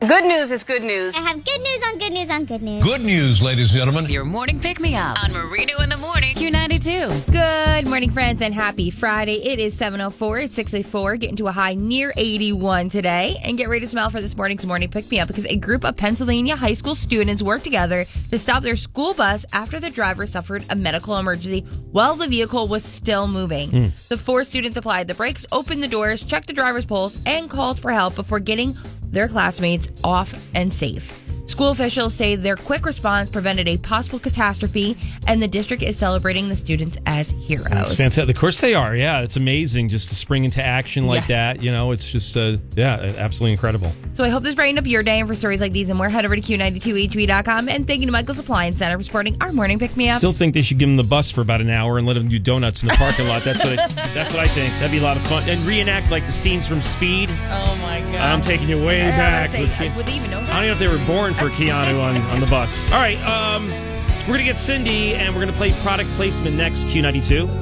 Good news is good news. I have good news on good news on good news. Good news, ladies and gentlemen. Your morning pick-me-up on Marino in the Morning, Q92. Good morning, friends, and happy Friday. It is 7:04. It's 6:04. Getting to a high near 81 today. And get ready to smile for this morning's morning pick-me-up because a group of Pennsylvania high school students worked together to stop their school bus after the driver suffered a medical emergency while the vehicle was still moving. The 4 students applied the brakes, opened the doors, checked the driver's pulse, and called for help before getting their classmates off and safe. School officials say their quick response prevented a possible catastrophe, and the district is celebrating the students as heroes. That's fantastic. Of course they are. Yeah, it's amazing just to spring into action like that. You know, it's just, absolutely incredible. So I hope this brightened up your day, and for stories like these and more, head over to Q92HV.com. And thank you to Michael's Appliance Center for supporting our morning pick-me-ups. Still think they should give them the bus for about an hour and let them do donuts in the parking lot. That's what I think. That'd be a lot of fun. And reenact like the scenes from Speed. Oh my God. I'm taking you way back. Would they even know that? I don't know if they were born for Keanu on the bus. All right, we're going to get Cindy, and we're going to play product placement next, Q92.